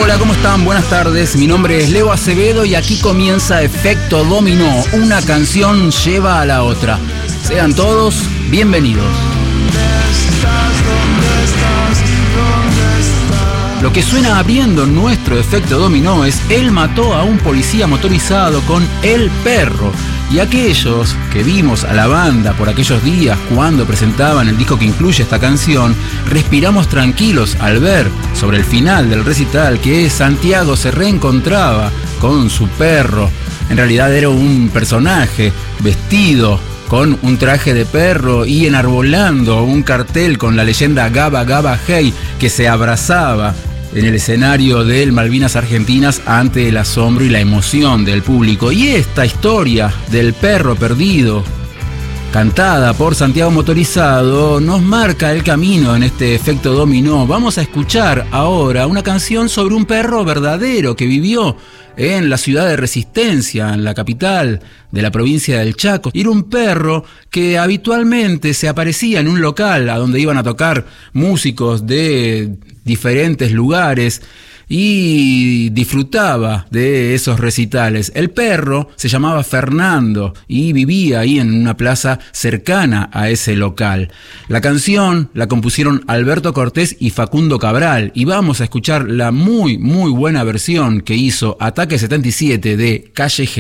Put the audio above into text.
Hola, ¿cómo están? Buenas tardes. Mi nombre es Leo Acevedo y aquí comienza Efecto Dominó. Una canción lleva a la otra. Sean todos bienvenidos. Lo que suena abriendo nuestro Efecto Dominó es Él mató a un policía motorizado con El Perro. Y aquellos que vimos a la banda por aquellos días cuando presentaban el disco que incluye esta canción, respiramos tranquilos al ver sobre el final del recital que Santiago se reencontraba con su perro. En realidad era un personaje vestido con un traje de perro y enarbolando un cartel con la leyenda Gaba Gaba Hey, que se abrazaba en el escenario del Malvinas Argentinas ante el asombro y la emoción del público. Y esta historia del perro perdido, cantada por Santiago Motorizado, nos marca el camino en este Efecto Dominó. Vamos a escuchar ahora una canción sobre un perro verdadero que vivió en la ciudad de Resistencia, en la capital de la provincia del Chaco. Y era un perro que habitualmente se aparecía en un local a donde iban a tocar músicos de diferentes lugares y disfrutaba de esos recitales. El perro se llamaba Fernando y vivía ahí en una plaza cercana a ese local. La canción la compusieron Alberto Cortés y Facundo Cabral y vamos a escuchar la muy buena versión que hizo Ataque 77 de Calle G.